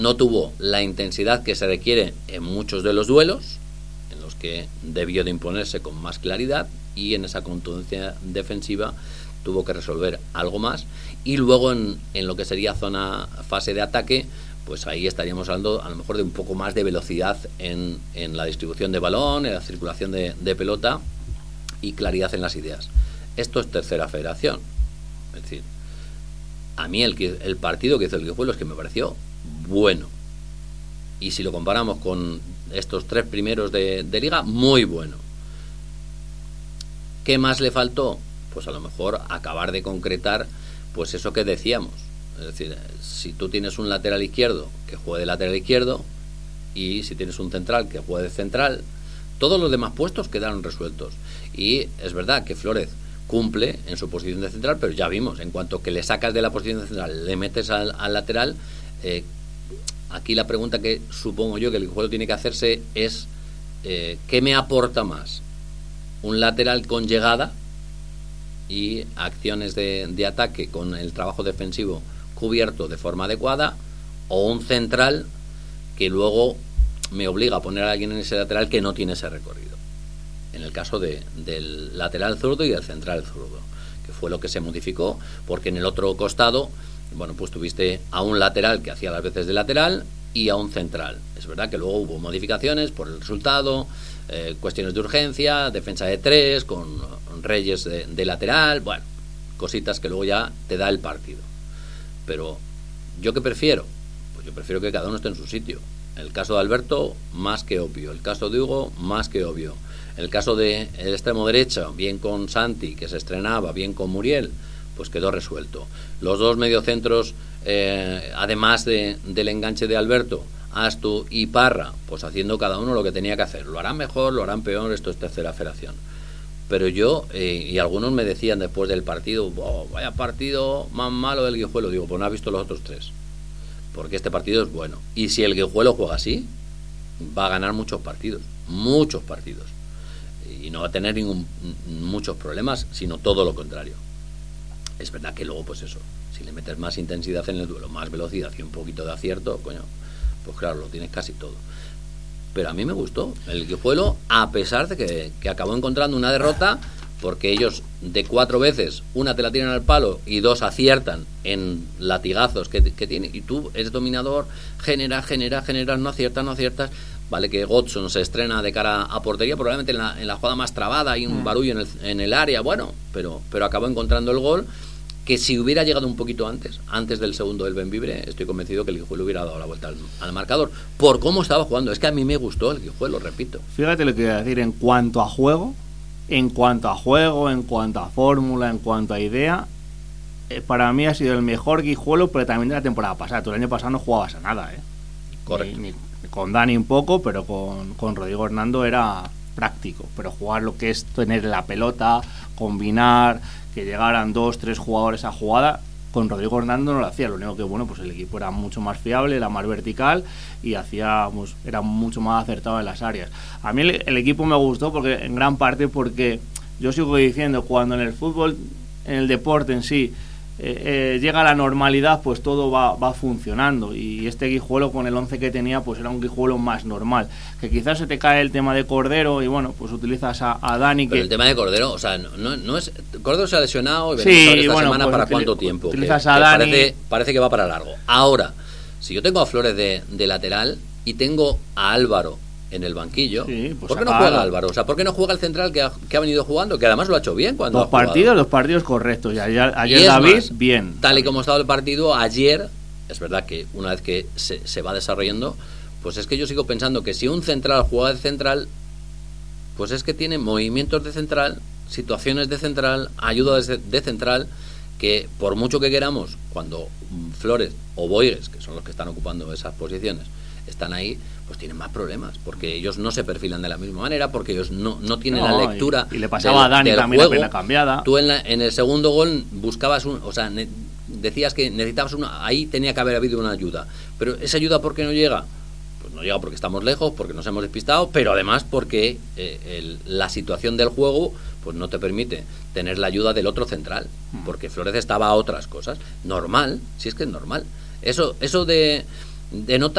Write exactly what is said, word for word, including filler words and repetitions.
no tuvo la intensidad que se requiere en muchos de los duelos, en los que debió de imponerse con más claridad, y en esa contundencia defensiva tuvo que resolver algo más. Y luego en, en lo que sería zona fase de ataque, pues ahí estaríamos hablando a lo mejor de un poco más de velocidad en, en la distribución de balón, en la circulación de, de pelota y claridad en las ideas. Esto es tercera federación. Es decir, a mí el, el partido que hizo el Guijuelo es que me pareció bueno. Y si lo comparamos con estos tres primeros de, de liga, muy bueno. ¿Qué más le faltó? Pues a lo mejor acabar de concretar pues eso que decíamos. Es decir, si tú tienes un lateral izquierdo que juegue de lateral izquierdo, y si tienes un central que juegue de central, todos los demás puestos quedaron resueltos. Y es verdad que Flórez cumple en su posición de central, pero ya vimos, en cuanto que le sacas de la posición de central, le metes al, al lateral, eh, aquí la pregunta que supongo yo que el juego tiene que hacerse es eh, ¿qué me aporta más? ¿Un lateral con llegada y acciones de, de ataque con el trabajo defensivo cubierto de forma adecuada, o un central que luego me obliga a poner a alguien en ese lateral que no tiene ese recorrido? En el caso de, del lateral zurdo y del central zurdo, que fue lo que se modificó, porque en el otro costado, bueno, pues tuviste a un lateral que hacía las veces de lateral y a un central. Es verdad que luego hubo modificaciones por el resultado, eh, cuestiones de urgencia, defensa de tres, con Reyes de, de lateral, bueno, cositas que luego ya te da el partido. Pero ¿yo qué prefiero? Pues yo prefiero que cada uno esté en su sitio. El caso de Alberto, más que obvio. El caso de Hugo, más que obvio. El caso del extremo derecho, bien con Santi, que se estrenaba, bien con Muriel, pues quedó resuelto. Los dos mediocentros, eh, además de, del enganche de Alberto, Astu y Parra, pues haciendo cada uno lo que tenía que hacer. Lo harán mejor, lo harán peor, esto es tercera federación. Pero yo, eh, y algunos me decían después del partido, oh, vaya partido más malo del Guijuelo. Digo, pues no has visto los otros tres, porque este partido es bueno. Y si el Guijuelo juega así, va a ganar muchos partidos, muchos partidos. Y no va a tener ningún muchos problemas, sino todo lo contrario. Es verdad que luego, pues eso, si le metes más intensidad en el duelo, más velocidad y un poquito de acierto, coño, pues claro, lo tienes casi todo. Pero a mí me gustó el Guijuelo, a pesar de que, que acabó encontrando una derrota, porque ellos de cuatro veces, una te la tiran al palo y dos aciertan en latigazos que, que tiene, y tú eres dominador, genera, genera, generas, no aciertas, no aciertas. Vale que Godson se estrena de cara a portería, probablemente en la, en la jugada más trabada, hay un barullo en el, en el área, bueno, pero, pero acabó encontrando el gol, que si hubiera llegado un poquito antes, antes del segundo del Benvibre, estoy convencido que el Guijuelo hubiera dado la vuelta al, al marcador, por cómo estaba jugando. Es que a mí me gustó el Guijuelo, repito. Fíjate lo que voy a decir, en cuanto a juego, en cuanto a juego, en cuanto a fórmula, en cuanto a idea, eh, para mí ha sido el mejor Guijuelo, pero también de la temporada pasada. Tú el año pasado no jugabas a nada, ¿eh? Correcto. Ni, ni, con Dani un poco, pero con, con Rodrigo Hernando era práctico. Pero jugar lo que es tener la pelota, combinar, que llegaran dos, tres jugadores a jugada, con Rodrigo Hernando no lo hacía. Lo único que, bueno, pues el equipo era mucho más fiable, era más vertical y hacía, pues, era mucho más acertado en las áreas. A mí el, el equipo me gustó porque, en gran parte, porque yo sigo diciendo, cuando en el fútbol, en el deporte en sí, Eh, eh, llega a la normalidad, pues todo va, va funcionando, y este Guijuelo con el once que tenía pues era un Guijuelo más normal. Que quizás se te cae el tema de Cordero y bueno, pues utilizas a, a Dani. Pero que el tema de Cordero, o sea, no, no es, Cordero se ha lesionado y sí, veremos a ver esta bueno, semana pues para util- cuánto tiempo, utilizas que, a que Dani. parece, parece que va para largo. Ahora, si yo tengo a Flores de, de lateral y tengo a Álvaro en el banquillo, sí, pues ¿por qué no acaba. juega Álvaro? O sea, ¿por qué no juega el central que ha, que ha venido jugando? Que además lo ha hecho bien cuando Los ha jugado. partidos, los partidos correctos. Y ayer, ayer Y es David, más, bien. Tal y como estaba el partido ayer, es verdad que una vez que se, se va desarrollando, pues es que yo sigo pensando que si un central juega de central, pues es que tiene movimientos de central, situaciones de central, ayuda de, de central, que por mucho que queramos, cuando Flores o Boigues, que son los que están ocupando esas posiciones, están ahí, pues tienen más problemas, porque ellos no se perfilan de la misma manera, porque ellos no, no tienen no, la lectura. Y, y le pasaba del, a Dani del también juego. la pena cambiada. Tú en, la, en el segundo gol buscabas un, o sea, ne, decías que necesitabas una, ahí tenía que haber habido una ayuda, pero esa ayuda, ¿por qué no llega? Pues no llega porque estamos lejos, porque nos hemos despistado, pero además porque eh, el, la situación del juego pues no te permite tener la ayuda del otro central, porque Flores estaba a otras cosas. Normal, si es que es normal. Eso, eso de, de no